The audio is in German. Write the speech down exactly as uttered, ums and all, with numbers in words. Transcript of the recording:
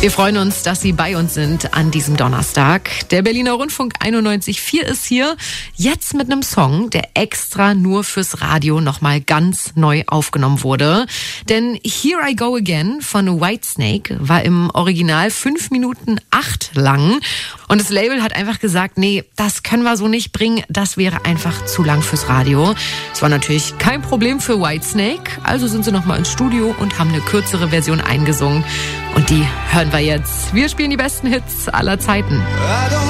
Wir freuen uns, dass Sie bei uns sind an diesem Donnerstag. Der Berliner Rundfunk einundneunzig Komma vier ist hier, jetzt mit einem Song, der extra nur fürs Radio nochmal ganz neu aufgenommen wurde. Denn Here I Go Again von Whitesnake war im Original fünf Minuten acht lang. Und das Label hat einfach gesagt, nee, das können wir so nicht bringen, das wäre einfach zu lang fürs Radio. Es war natürlich kein Problem für Whitesnake, also sind sie nochmal ins Studio und haben eine kürzere Version eingesungen. Und die hören wir jetzt. Wir spielen die besten Hits aller Zeiten.